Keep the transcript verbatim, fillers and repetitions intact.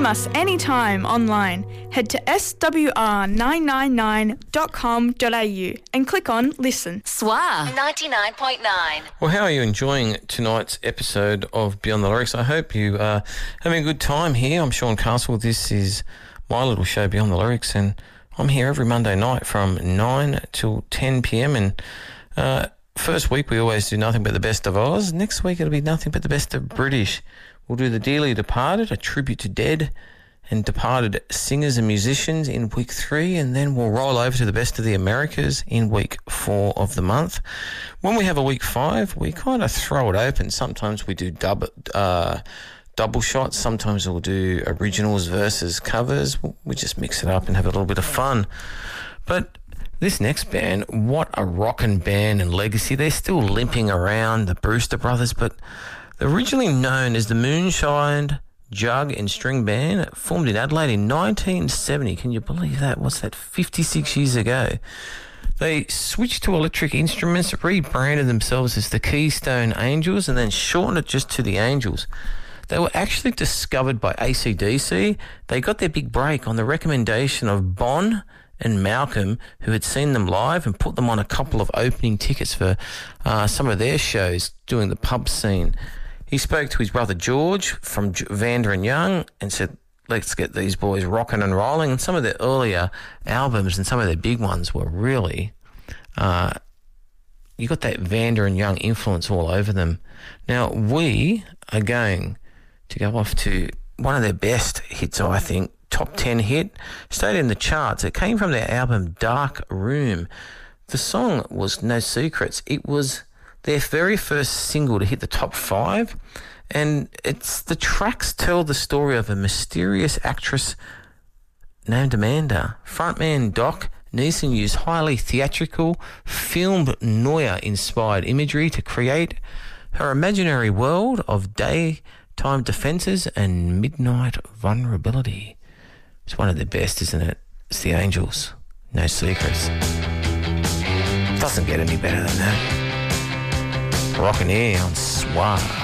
stream us anytime online. Head to s w r nine nine nine dot com dot a u and click on Listen. S W R ninety-nine point nine. Well, how are you enjoying tonight's episode of Beyond the Lyrics? I hope you are having a good time here. I'm Sean Castle. This is my little show, Beyond the Lyrics, and I'm here every Monday night from nine till ten p.m. And uh, first week we always do nothing but the best of Oz. Next week it'll be nothing but the best of British. We'll do the Dearly Departed, a tribute to dead and departed singers and musicians in week three, and then we'll roll over to the best of the Americas in week four of the month. When we have a week five, we kind of throw it open. Sometimes we do double, uh, double shots. Sometimes we'll do originals versus covers. We just mix it up and have a little bit of fun. But this next band, what a rockin' band and legacy. They're still limping around, the Brewster Brothers, but they're originally known as the Moonshine Jug and String Band, formed in Adelaide in nineteen seventy. Can you believe that? What's that? fifty-six years ago. They switched to electric instruments, rebranded themselves as the Keystone Angels, and then shortened it just to the Angels. They were actually discovered by A C D C. They got their big break on the recommendation of Bon and Malcolm, who had seen them live and put them on a couple of opening tickets for uh, some of their shows doing the pub scene. He spoke to his brother George from Vanda and Young and said, let's get these boys rocking and rolling. And some of their earlier albums and some of their big ones were really, uh, you got that Vanda and Young influence all over them. Now, we are going to go off to one of their best hits, I think, top ten hit, stayed in the charts. It came from their album Dark Room. The song was No Secrets. It was their very first single to hit the top five, and it's the tracks tell the story of a mysterious actress named Amanda. Frontman Doc Neeson used highly theatrical, filmed noir-inspired imagery to create her imaginary world of daytime defences and midnight vulnerability. It's one of the best, isn't it? It's the Angels. No Secrets. Doesn't get any better than that. Rockin' here on S W R.